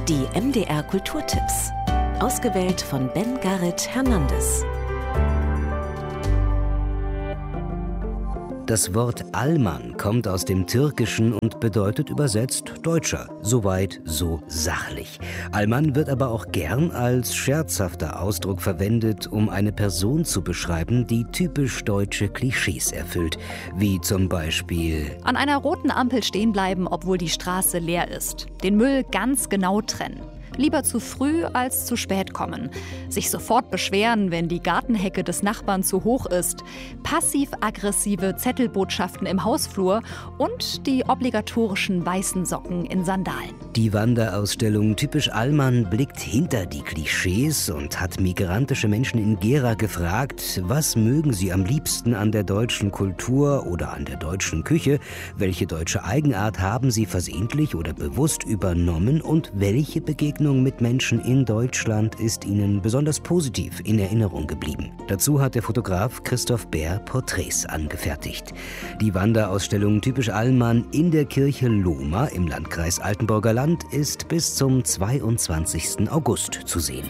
Die MDR Kulturtipps. Ausgewählt von Ben Garret Hernandez. Das Wort Alman kommt aus dem Türkischen und bedeutet übersetzt Deutscher. Soweit, so sachlich. Alman wird aber auch gern als scherzhafter Ausdruck verwendet, um eine Person zu beschreiben, die typisch deutsche Klischees erfüllt. Wie zum Beispiel: An einer roten Ampel stehen bleiben, obwohl die Straße leer ist. Den Müll ganz genau trennen. Lieber zu früh als zu spät kommen. Sich sofort beschweren, wenn die Gartenhecke des Nachbarn zu hoch ist. Passiv-aggressive Zettelbotschaften im Hausflur und die obligatorischen weißen Socken in Sandalen. Die Wanderausstellung Typisch Alman blickt hinter die Klischees und hat migrantische Menschen in Gera gefragt, was mögen sie am liebsten an der deutschen Kultur oder an der deutschen Küche, welche deutsche Eigenart haben sie versehentlich oder bewusst übernommen und welche Begegnung mit Menschen in Deutschland ist ihnen besonders positiv in Erinnerung geblieben. Dazu hat der Fotograf Christoph Bär Porträts angefertigt. Die Wanderausstellung Typisch Alman in der Kirche Lohma im Landkreis Altenburger Land ist bis zum 22. August zu sehen.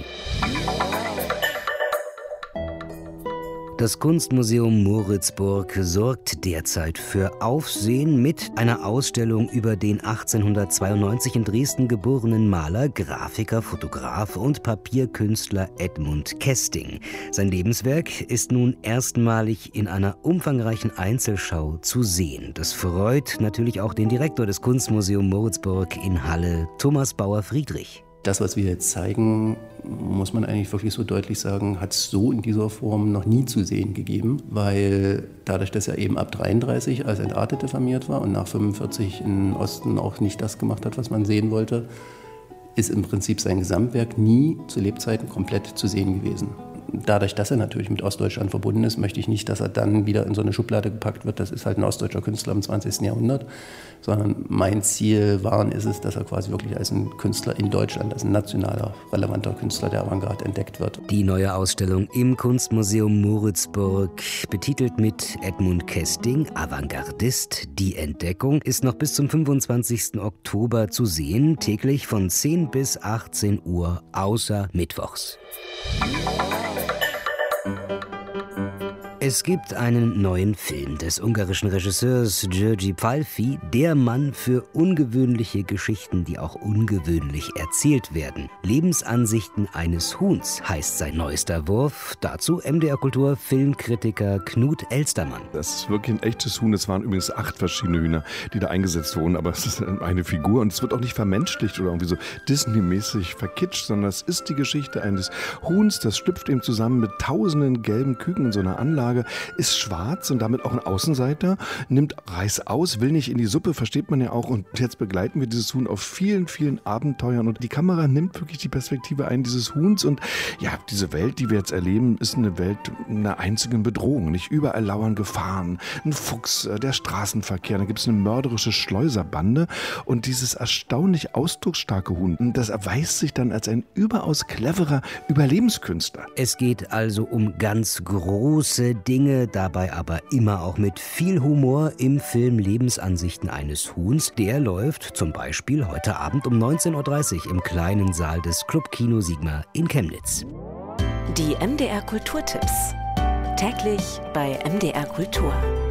Das Kunstmuseum Moritzburg sorgt derzeit für Aufsehen mit einer Ausstellung über den 1892 in Dresden geborenen Maler, Grafiker, Fotograf und Papierkünstler Edmund Kesting. Sein Lebenswerk ist nun erstmalig in einer umfangreichen Einzelschau zu sehen. Das freut natürlich auch den Direktor des Kunstmuseums Moritzburg in Halle, Thomas Bauer-Friedrich. Das, was wir jetzt zeigen, muss man eigentlich wirklich so deutlich sagen, hat es so in dieser Form noch nie zu sehen gegeben, weil dadurch, dass er eben ab 33 als Entartet diffamiert war und nach 45 im Osten auch nicht das gemacht hat, was man sehen wollte, ist im Prinzip sein Gesamtwerk nie zu Lebzeiten komplett zu sehen gewesen. Dadurch, dass er natürlich mit Ostdeutschland verbunden ist, möchte ich nicht, dass er dann wieder in so eine Schublade gepackt wird, das ist halt ein ostdeutscher Künstler im 20. Jahrhundert, sondern mein Ziel ist es, dass er quasi wirklich als ein Künstler in Deutschland, als ein nationaler, relevanter Künstler der Avantgarde entdeckt wird. Die neue Ausstellung im Kunstmuseum Moritzburg, betitelt mit Edmund Kesting, Avantgardist, die Entdeckung, ist noch bis zum 25. Oktober zu sehen, täglich von 10 bis 18 Uhr, außer mittwochs. Es gibt einen neuen Film des ungarischen Regisseurs György Pfalfi, der Mann für ungewöhnliche Geschichten, die auch ungewöhnlich erzählt werden. Lebensansichten eines Huhns heißt sein neuester Wurf. Dazu MDR Kultur Filmkritiker Knut Elstermann. Das ist wirklich ein echtes Huhn. Es waren übrigens 8 verschiedene Hühner, die da eingesetzt wurden, aber es ist eine Figur und es wird auch nicht vermenschlicht oder irgendwie so Disney-mäßig verkitscht, sondern es ist die Geschichte eines Huhns, das schlüpft eben zusammen mit tausenden gelben Küken in so einer Anlage, ist schwarz und damit auch ein Außenseiter, nimmt Reis aus, will nicht in die Suppe, versteht man ja auch. Und jetzt begleiten wir dieses Huhn auf vielen, vielen Abenteuern. Und die Kamera nimmt wirklich die Perspektive ein dieses Huhns. Und ja, diese Welt, die wir jetzt erleben, ist eine Welt einer einzigen Bedrohung. Nicht überall lauern Gefahren. Ein Fuchs, der Straßenverkehr, da gibt es eine mörderische Schleuserbande. Und dieses erstaunlich ausdrucksstarke Huhn, das erweist sich dann als ein überaus cleverer Überlebenskünstler. Es geht also um ganz große Dinge, dabei aber immer auch mit viel Humor im Film Lebensansichten eines Huhns. Der läuft zum Beispiel heute Abend um 19.30 Uhr im kleinen Saal des Club Kino Sigma in Chemnitz. Die MDR Kulturtipps. Täglich bei MDR Kultur.